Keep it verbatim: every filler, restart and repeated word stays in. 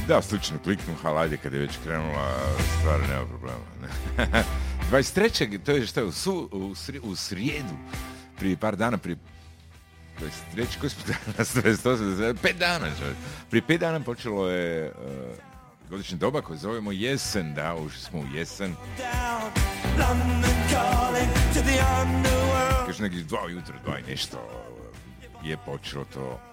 Da, slučajno kliknu halajde kad je već krenula, stvar nema problema. dvadeset trećeg to je što je u, su, u, sri, u srijedu, prije par dana, prije dvadeset trećeg koji smo danas, dvadeset osam, pet dana, čovjek. Prije pet dana počelo je uh, godišnje doba koje zovemo jesen, da, ušli smo u jesen. Kaže nekih dva ujutro, dva i nešto je počelo to.